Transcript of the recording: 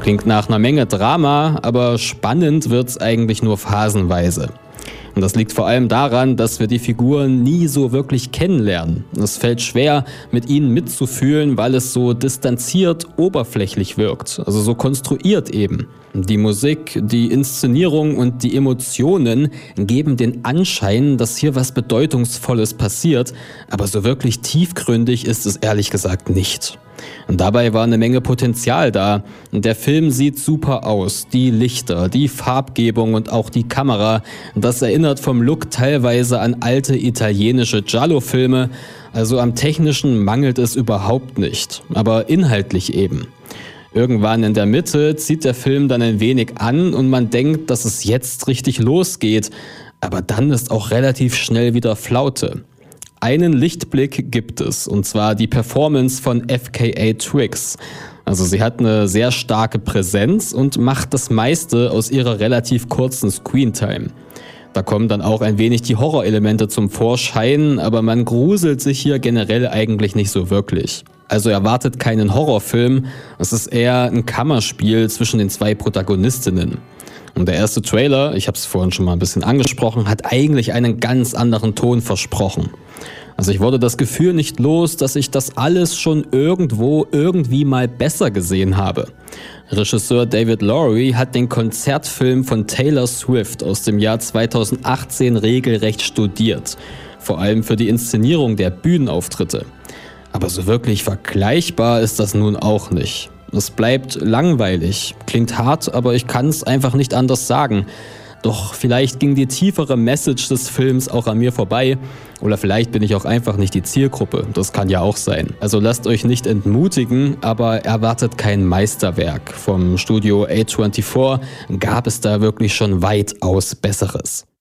Klingt nach einer Menge Drama, aber spannend wird's eigentlich nur phasenweise. Und das liegt vor allem daran, dass wir die Figuren nie so wirklich kennenlernen. Es fällt schwer, mit ihnen mitzufühlen, weil es so distanziert, oberflächlich wirkt, also so konstruiert eben. Die Musik, die Inszenierung und die Emotionen geben den Anschein, dass hier was Bedeutungsvolles passiert, aber so wirklich tiefgründig ist es ehrlich gesagt nicht. Und dabei war eine Menge Potenzial da. Der Film sieht super aus. Die Lichter, die Farbgebung und auch die Kamera. Das erinnert vom Look teilweise an alte italienische Giallo-Filme. Also am Technischen mangelt es überhaupt nicht. Aber inhaltlich eben. Irgendwann in der Mitte zieht der Film dann ein wenig an und man denkt, dass es jetzt richtig losgeht. Aber dann ist auch relativ schnell wieder Flaute. Einen Lichtblick gibt es, und zwar die Performance von FKA Twigs. Also sie hat eine sehr starke Präsenz und macht das meiste aus ihrer relativ kurzen Screentime. Da kommen dann auch ein wenig die Horrorelemente zum Vorschein, aber man gruselt sich hier generell eigentlich nicht so wirklich. Also erwartet keinen Horrorfilm, es ist eher ein Kammerspiel zwischen den zwei Protagonistinnen. Und der erste Trailer, ich habe es vorhin schon mal ein bisschen angesprochen, hat eigentlich einen ganz anderen Ton versprochen. Also ich wurde das Gefühl nicht los, dass ich das alles schon irgendwo irgendwie mal besser gesehen habe. Regisseur David Lowery hat den Konzertfilm von Taylor Swift aus dem Jahr 2018 regelrecht studiert. Vor allem für die Inszenierung der Bühnenauftritte. Aber so wirklich vergleichbar ist das nun auch nicht. Es bleibt langweilig, klingt hart, aber ich kann es einfach nicht anders sagen. Doch vielleicht ging die tiefere Message des Films auch an mir vorbei oder vielleicht bin ich auch einfach nicht die Zielgruppe, das kann ja auch sein. Also lasst euch nicht entmutigen, aber erwartet kein Meisterwerk. Vom Studio A24 gab es da wirklich schon weitaus Besseres.